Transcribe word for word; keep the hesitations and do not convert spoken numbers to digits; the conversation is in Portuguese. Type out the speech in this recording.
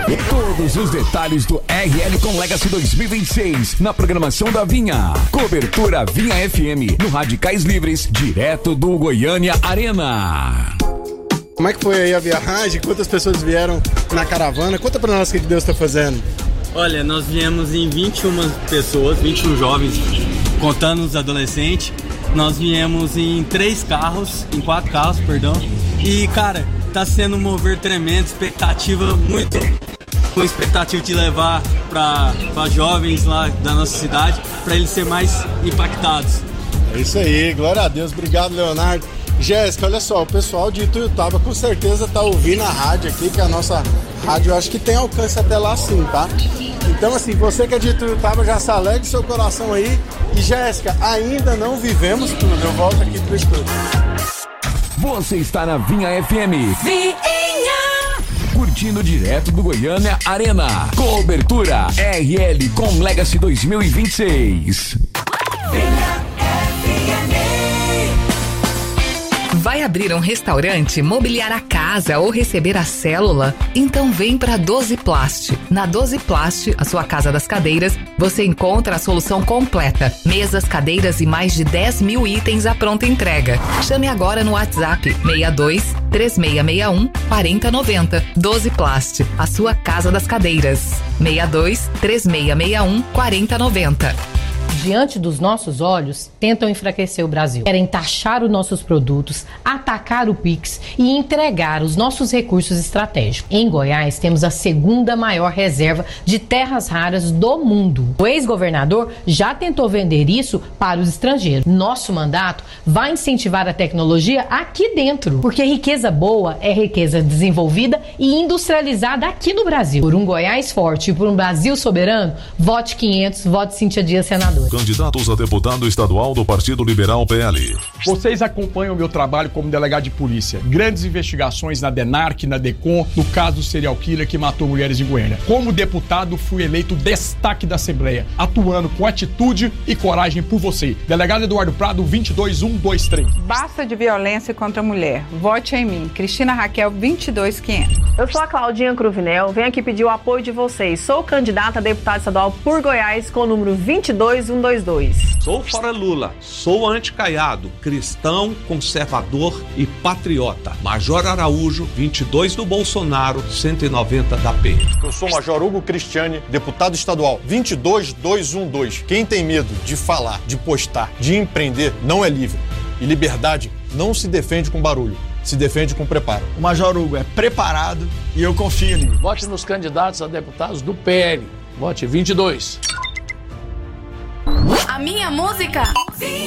Todos os detalhes do R L Com Legacy dois mil e vinte e seis na programação da Vinha. Cobertura Vinha F M no Radicais Livres, direto do Goiânia Arena. Como é que foi aí a viagem? Quantas pessoas vieram na caravana? Conta pra nós o que Deus tá fazendo. Olha, nós viemos em vinte e uma pessoas, vinte e um jovens, contando os adolescentes. Nós viemos em três carros, em quatro carros, perdão. E, cara, tá sendo um mover tremendo, expectativa muito... com expectativa de levar para jovens lá da nossa cidade, para eles serem mais impactados. É isso aí, glória a Deus, obrigado, Leonardo. Jéssica, olha só, o pessoal de Ituiutaba com certeza tá ouvindo a rádio aqui, que a nossa rádio eu acho que tem alcance até lá sim, tá? Então assim, você que é de Ituiutaba já se alegre seu coração aí. E Jéssica, ainda não vivemos tudo, eu volto aqui pro estúdio. Você está na Vinha F M. Vinha! Curtindo direto do Goiânia Arena. Cobertura R L Com Legacy dois mil e vinte e seis. Vinha F M. Vai abrir um restaurante, mobiliar a casa ou receber a célula? Então vem para doze Plast. Na doze Plast, a sua casa das cadeiras, você encontra a solução completa. Mesas, cadeiras e mais de dez mil itens à pronta entrega. Chame agora no WhatsApp seis dois, três seis seis um, quatro zero nove zero. doze Plast, a sua casa das cadeiras. seis dois, três seis seis um, quatro zero nove zero. Diante dos nossos olhos, tentam enfraquecer o Brasil. Querem taxar os nossos produtos, atacar o Pix e entregar os nossos recursos estratégicos. Em Goiás, temos a segunda maior reserva de terras raras do mundo. O ex-governador já tentou vender isso para os estrangeiros. Nosso mandato vai incentivar a tecnologia aqui dentro, porque riqueza boa é riqueza desenvolvida e industrializada aqui no Brasil. Por um Goiás forte e por um Brasil soberano, vote quinhentos, vote Cíntia Dias, senador. Candidatos a deputado estadual do Partido Liberal P L. Vocês acompanham o meu trabalho como delegado de polícia. Grandes investigações na DENARC, na DECOM, no caso do serial killer que matou mulheres em Goiânia. Como deputado, fui eleito destaque da Assembleia, atuando com atitude e coragem por você. Delegado Eduardo Prado, vinte e dois mil cento e vinte e três. Basta de violência contra a mulher. Vote em mim. Cristina Raquel, vinte e dois mil e quinhentos. Eu sou a Claudinha Cruvinel, venho aqui pedir o apoio de vocês. Sou candidata a deputada estadual por Goiás com o número vinte e dois mil cento e vinte e dois. Sou fora Lula, sou anticaiado, cristão, conservador e patriota. Major Araújo, vinte e dois do Bolsonaro, cento e noventa da P. Eu sou Major Hugo Cristiane, deputado estadual, vinte e dois mil duzentos e doze. Quem tem medo de falar, de postar, de empreender, não é livre. E liberdade não se defende com barulho, se defende com preparo. O Major Hugo é preparado e eu confio nele. Vote nos candidatos a deputados do P L. Vote vinte e dois. A minha música.